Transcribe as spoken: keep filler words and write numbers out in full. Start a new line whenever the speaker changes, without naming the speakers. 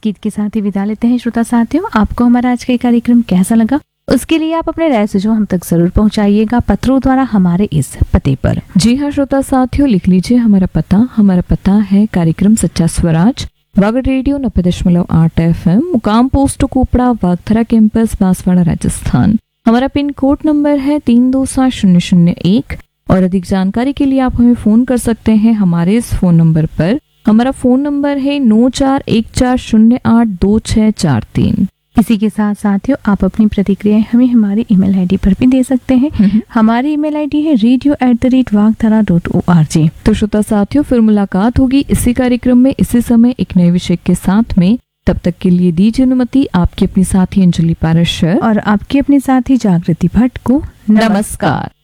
गीत के साथ ही विदा लेते हैं श्रोता साथियों। आपको हमारा आज का कार्यक्रम कैसा लगा, उसके लिए आप अपने राय सुझाव हम तक जरूर पहुंचाइएगा पत्रों द्वारा हमारे इस पते पर।
जी हाँ श्रोता साथियों, लिख लीजिए हमारा पता। हमारा पता है कार्यक्रम सच्चा स्वराज, वागड़ रेडियो नब्बे दशमलव आठ एफ एम, मुकाम पोस्ट कोपड़ा, वागथरा कैंपस, बांसवाड़ा, राजस्थान। हमारा पिन कोड नंबर है तीन दो सात शून्य शून्य एक। और अधिक जानकारी के लिए आप हमें फोन कर सकते हैं हमारे इस फोन नंबर पर। हमारा फोन नंबर है नौ चार एक चार शून्य आठ दो छह चार तीन।
इसी के साथ साथियों, आप अपनी प्रतिक्रियाएं हमें हमारी ईमेल आईडी पर भी दे सकते हैं। हमारी ईमेल आईडी है radio at the rate वागथरा dot O R G.
तो श्रोता साथियों, फिर मुलाकात होगी इसी कार्यक्रम में इसी समय एक नए विषय के साथ में। तब तक के लिए दीजिए अनुमति आपकी अपनी साथी अंजलि पारशर
और आपकी अपनी साथी जागृति भट्ट को।
नमस्कार।